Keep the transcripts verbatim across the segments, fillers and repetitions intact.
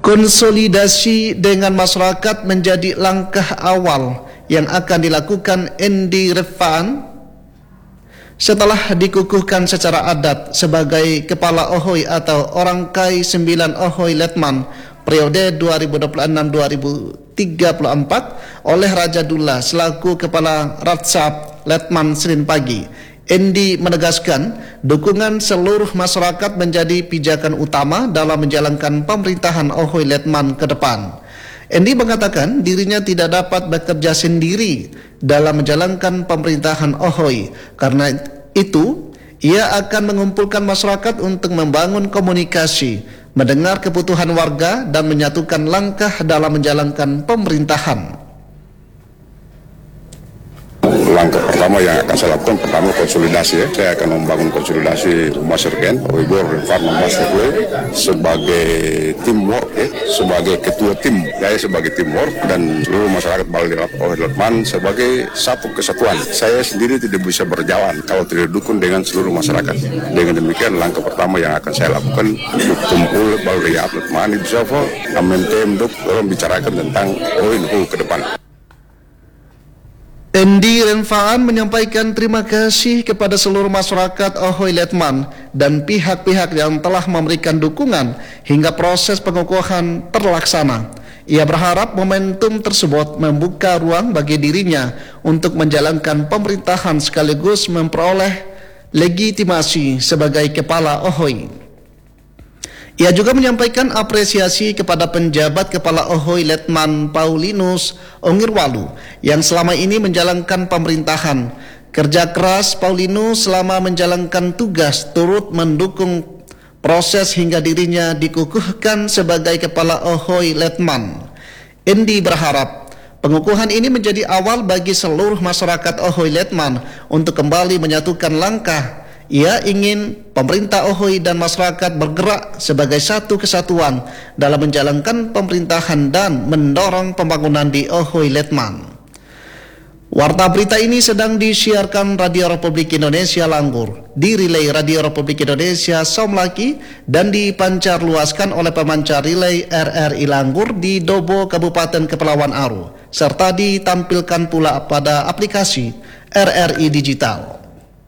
Konsolidasi dengan masyarakat menjadi langkah awal yang akan dilakukan Endi Rifaan setelah dikukuhkan secara adat sebagai Kepala Ohoi atau Orangkai sembilan Ohoi Letman periode dua ribu dua puluh enam sampai dua ribu tiga puluh empat oleh Raja Dullah selaku Kepala Ratsab Letman Senin pagi. Endi menegaskan dukungan seluruh masyarakat menjadi pijakan utama dalam menjalankan pemerintahan Ohoi Letman ke depan. Endi mengatakan dirinya tidak dapat bekerja sendiri dalam menjalankan pemerintahan Ohoi. Karena itu, ia akan mengumpulkan masyarakat untuk membangun komunikasi, mendengar kebutuhan warga dan menyatukan langkah dalam menjalankan pemerintahan. Langkah pertama yang akan saya lakukan pertama konsolidasi ya. Saya akan membangun konsolidasi Master Gen Uyghur Farma Master sebagai teamwork ya, sebagai ketua tim saya sebagai teamwork dan seluruh masyarakat Bali Ohoi Letman sebagai satu kesatuan. Saya sendiri tidak bisa berjalan kalau tidak didukung dengan seluruh masyarakat. Dengan demikian langkah pertama yang akan saya lakukan untuk kumpul Bali Letman di Savo Amentem untuk membicarakan tentang Ohoi ke depan. Endi Rifaan menyampaikan terima kasih kepada seluruh masyarakat Ohoi Letman dan pihak-pihak yang telah memberikan dukungan hingga proses pengukuhan terlaksana. Ia berharap momentum tersebut membuka ruang bagi dirinya untuk menjalankan pemerintahan sekaligus memperoleh legitimasi sebagai Kepala Ohoi. Ia juga menyampaikan apresiasi kepada penjabat Kepala Ohoi Letman Paulinus Ongirwalu yang selama ini menjalankan pemerintahan. Kerja keras Paulinus selama menjalankan tugas turut mendukung proses hingga dirinya dikukuhkan sebagai Kepala Ohoi Letman. Endi berharap pengukuhan ini menjadi awal bagi seluruh masyarakat Ohoi Letman untuk kembali menyatukan langkah. Ia ingin pemerintah Ohoi dan masyarakat bergerak sebagai satu kesatuan dalam menjalankan pemerintahan dan mendorong pembangunan di Ohoi Letman. Warta berita ini sedang disiarkan Radio Republik Indonesia Langgur, direlay Radio Republik Indonesia Somlaki dan dipancarluaskan oleh pemancar relay R R I Langgur di Dobo, Kabupaten Kepulauan Aru, serta ditampilkan pula pada aplikasi R R I Digital.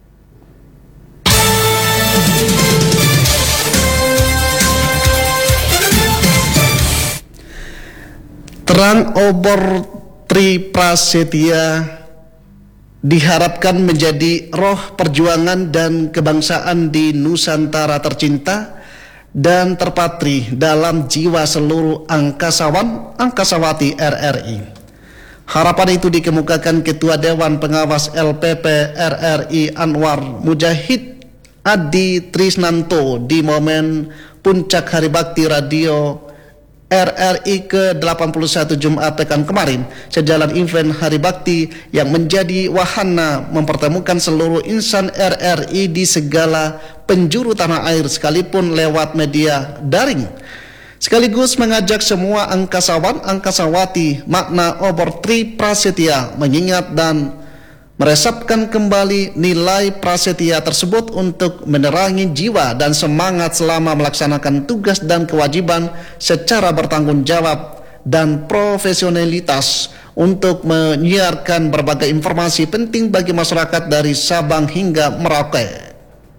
Terang obor Tri Prasetya diharapkan menjadi roh perjuangan dan kebangsaan di Nusantara tercinta dan terpatri dalam jiwa seluruh angkasawan angkasawati R R I. Harapan itu dikemukakan Ketua Dewan Pengawas L P P R R I Anwar Mujahid Adi Trisnanto di momen Puncak Hari Bakti Radio R R I ke delapan puluh satu Jumat pekan kemarin, sejalan event Hari Bakti yang menjadi wahana mempertemukan seluruh insan R R I di segala penjuru tanah air sekalipun lewat media daring, sekaligus mengajak semua angkasawan angkasawati makna obor Tri Prasetya mengingat dan meresapkan kembali nilai prasetya tersebut untuk menerangi jiwa dan semangat selama melaksanakan tugas dan kewajiban secara bertanggung jawab dan profesionalitas untuk menyiarkan berbagai informasi penting bagi masyarakat dari Sabang hingga Merauke.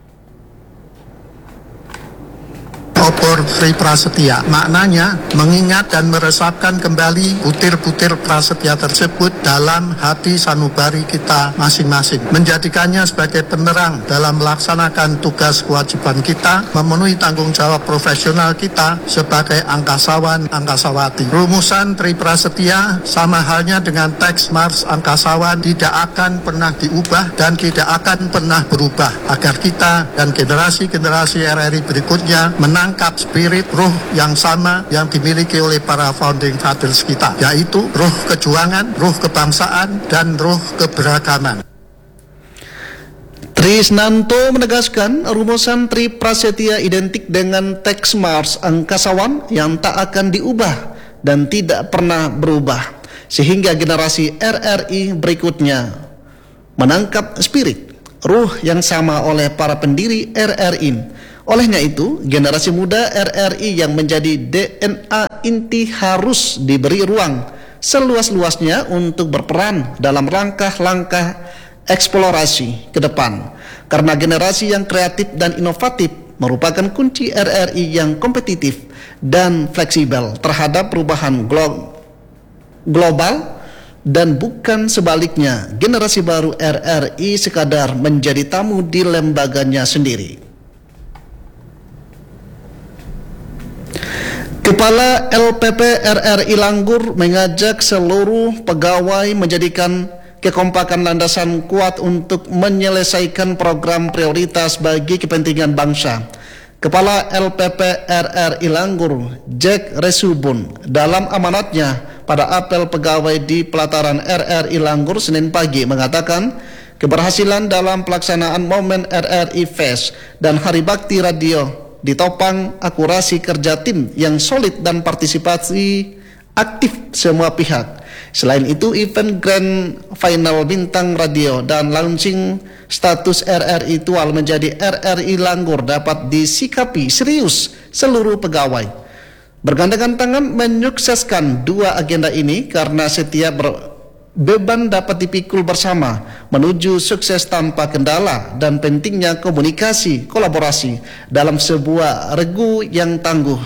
Obor Tri Prasetya maknanya mengingat dan meresapkan kembali butir-butir prasetya tersebut dalam hati sanubari kita masing-masing, menjadikannya sebagai penerang dalam melaksanakan tugas kewajiban kita, memenuhi tanggung jawab profesional kita sebagai angkasawan angkasawati. Rumusan Tri Prasetya sama halnya dengan teks Mars Angkasawan tidak akan pernah diubah dan tidak akan pernah berubah agar kita dan generasi-generasi R R I berikutnya menang spirit roh yang sama yang dimiliki oleh para founding fathers kita, yaitu roh kejuangan, roh kebangsaan, dan roh keberagaman. Trisnanto menegaskan rumusan Tri Prasetya identik dengan teks Mars Angkasawan yang tak akan diubah dan tidak pernah berubah, sehingga generasi R R I berikutnya menangkap spirit, ruh yang sama oleh para pendiri R R I. Olehnya itu, generasi muda R R I yang menjadi D N A inti harus diberi ruang seluas-luasnya untuk berperan dalam langkah-langkah eksplorasi ke depan, karena generasi yang kreatif dan inovatif merupakan kunci R R I yang kompetitif dan fleksibel terhadap perubahan glo global, dan bukan sebaliknya generasi baru R R I sekadar menjadi tamu di lembaganya sendiri. Kepala L P P R R I Langgur mengajak seluruh pegawai menjadikan kekompakan landasan kuat untuk menyelesaikan program prioritas bagi kepentingan bangsa. Kepala L P P R R I Langgur, Jack Resubun, dalam amanatnya pada apel pegawai di pelataran R R I Langgur Senin pagi mengatakan, keberhasilan dalam pelaksanaan momen R R I Fest dan Hari Bakti Radio ditopang akurasi kerja tim yang solid dan partisipasi aktif semua pihak. Selain itu, event Grand Final Bintang Radio dan launching status R R I Tual menjadi R R I Langgur dapat disikapi serius seluruh pegawai. Bergandengan tangan menyukseskan dua agenda ini karena setiap beban dapat dipikul bersama menuju sukses tanpa kendala, dan pentingnya komunikasi kolaborasi dalam sebuah regu yang tangguh.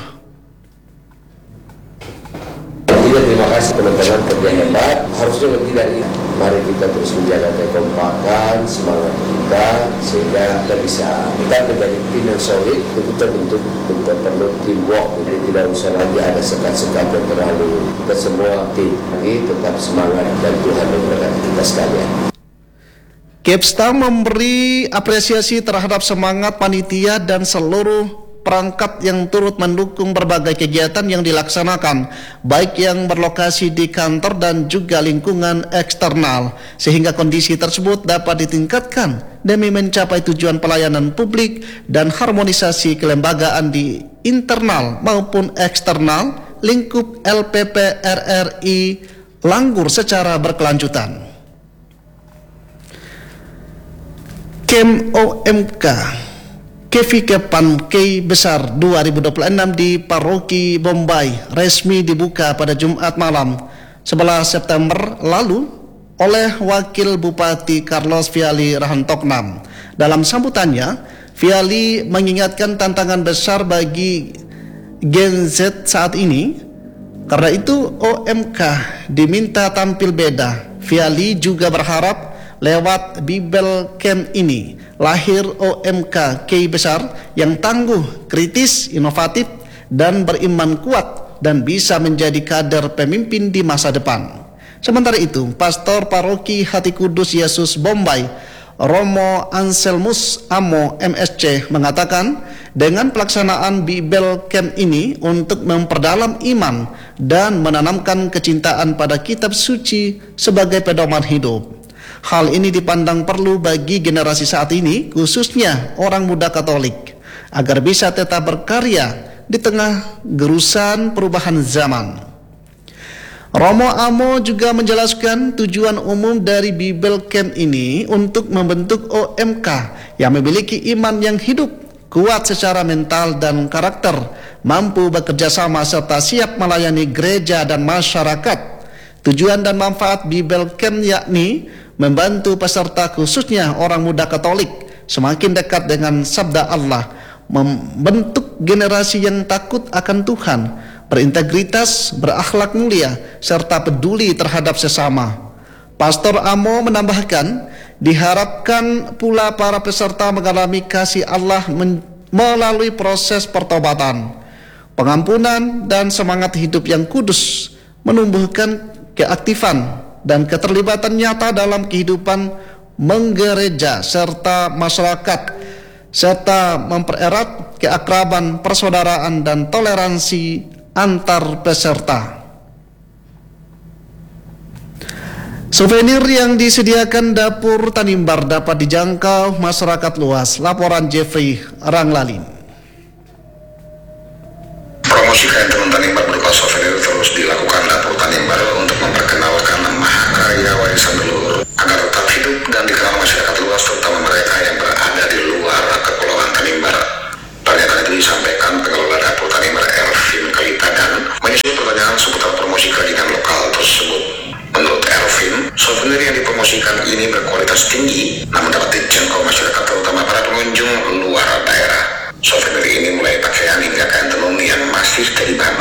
Terima kasih teman-teman, kerja hebat, harusnya lebih dari ini. Mari kita terus menjaga kekompakan, semangat kita, sehingga kita bisa kita menjadi tim yang solid. Kita bentuk kita perlu teamwork, jadi tidak usah lagi ada sekat-sekat yang terlalu. Kita semua tim lagi tetap semangat, dan Tuhan memberkati kita sekalian. Kepsta memberi apresiasi terhadap semangat panitia dan seluruh perangkat yang turut mendukung berbagai kegiatan yang dilaksanakan, baik yang berlokasi di kantor dan juga lingkungan eksternal, sehingga kondisi tersebut dapat ditingkatkan demi mencapai tujuan pelayanan publik dan harmonisasi kelembagaan di internal maupun eksternal lingkup L P P R R I Langgur secara berkelanjutan. Kem O M K Kevikepan Kei Besar dua ribu dua puluh enam di Paroki Bombay resmi dibuka pada Jumat malam sebelas September lalu oleh Wakil Bupati Carlos Viali Rahantoknam. Dalam sambutannya, Viali mengingatkan tantangan besar bagi Gen Z saat ini. Karena itu O M K diminta tampil beda. Viali juga berharap lewat Bible Camp ini lahir O M K Kei Besar yang tangguh, kritis, inovatif, dan beriman kuat, dan bisa menjadi kader pemimpin di masa depan. Sementara itu, Pastor Paroki Hati Kudus Yesus Bombay, Romo Anselmus Amo M S C, mengatakan dengan pelaksanaan Bible Camp ini untuk memperdalam iman dan menanamkan kecintaan pada kitab suci sebagai pedoman hidup. Hal ini dipandang perlu bagi generasi saat ini, khususnya orang muda Katolik, agar bisa tetap berkarya di tengah gerusan perubahan zaman. Romo Amo juga menjelaskan tujuan umum dari Bible Camp ini untuk membentuk O M K yang memiliki iman yang hidup, kuat secara mental dan karakter, mampu bekerja sama serta siap melayani gereja dan masyarakat. Tujuan dan manfaat Bible Camp yakni membantu peserta, khususnya orang muda Katolik, semakin dekat dengan sabda Allah, membentuk generasi yang takut akan Tuhan, berintegritas, berakhlak mulia, serta peduli terhadap sesama. Pastor Amo menambahkan, diharapkan pula para peserta mengalami kasih Allah melalui proses pertobatan, pengampunan, dan semangat hidup yang kudus, menumbuhkan keaktifan dan keterlibatan nyata dalam kehidupan menggereja serta masyarakat, serta mempererat keakraban, persaudaraan, dan toleransi antar peserta. Souvenir yang disediakan dapur Tanimbar dapat dijangkau masyarakat luas. Laporan Jeffrey Ranglalin. Promosi kain tenun Tanimbar berupa souvenir terus dilakukan dapur Tanimbar untuk memperkenalkan mahakarya warisan leluhur agar tetap hidup dan dikenal masyarakat luas, terutama mereka yang berada di luar kepulauan Tanimbar. Pernyataan itu disampaikan pengelola dapur Tanimbar Elvin Kalita dan menyusul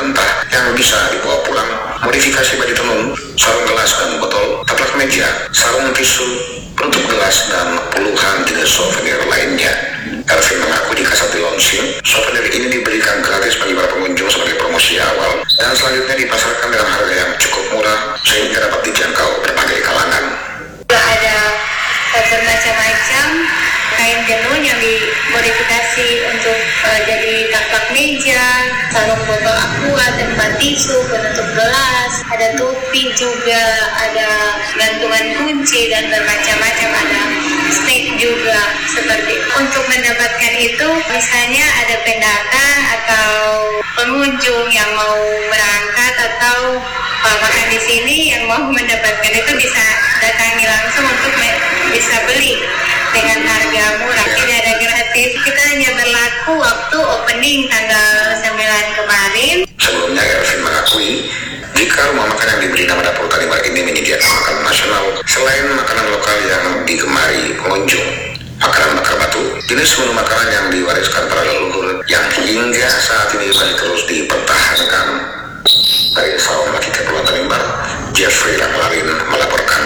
mentah yang bisa dibawa pulang, modifikasi baju tenun, sarung gelas dan botol, taplak meja, sarung tisu, penutup gelas, dan puluhan jenis souvenir lainnya. Ervin mengaku jika saat di launching, souvenir ini diberikan gratis bagi para pengunjung sebagai promosi awal dan selanjutnya dipasarkan dengan harga yang cukup murah sehingga dapat dijangkau berbagai kalangan. Ada bermacam-macam kain tenun yang dimodifikasi untuk uh, jadi taplak meja, sarung botol aqua, tempat tisu, penutup gelas, ada topi juga, ada gantungan kunci dan bermacam-macam, ada snack juga. Seperti untuk mendapatkan itu, misalnya ada pendatang atau pengunjung yang mau berangkat atau uh, makan di sini yang mau mendapatkan itu bisa datangi langsung untuk bisa beli dengan harga murah, tidak ada gratis. Kita hanya berlaku waktu opening tanggal sembilan kemarin. Sebelumnya Ervin mengakui jika rumah makan yang diberi nama Dapur Tanimbar ini menyediakan makanan nasional selain makanan lokal yang digemari pengunjung. Makanan bakar batu, jenis menu makanan yang diwariskan para leluhur yang hingga saat ini masih terus dipertahankan. Dari Saung Laki Kepulauan Tanimbar, Jeffrey Ranglarin melaporkan.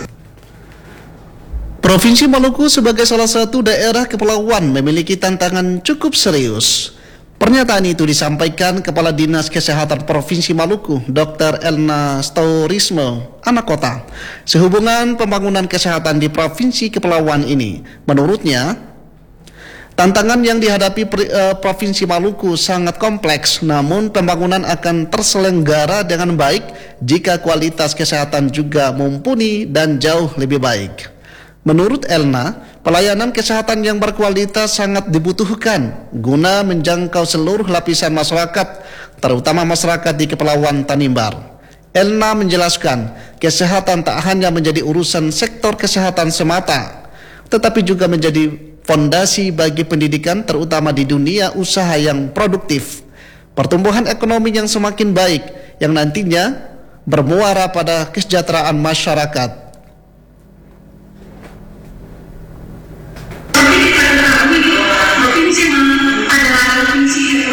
Provinsi Maluku sebagai salah satu daerah kepulauan memiliki tantangan cukup serius. Pernyataan itu disampaikan Kepala Dinas Kesehatan Provinsi Maluku, Dokter Elna Staurisme Anakota, sehubungan pembangunan kesehatan di Provinsi Kepulauan ini. Menurutnya, tantangan yang dihadapi Provinsi Maluku sangat kompleks, namun pembangunan akan terselenggara dengan baik jika kualitas kesehatan juga mumpuni dan jauh lebih baik. Menurut Elna, pelayanan kesehatan yang berkualitas sangat dibutuhkan guna menjangkau seluruh lapisan masyarakat, terutama masyarakat di Kepulauan Tanimbar. Elna menjelaskan, kesehatan tak hanya menjadi urusan sektor kesehatan semata, tetapi juga menjadi fondasi bagi pendidikan terutama di dunia usaha yang produktif, pertumbuhan ekonomi yang semakin baik yang nantinya bermuara pada kesejahteraan masyarakat.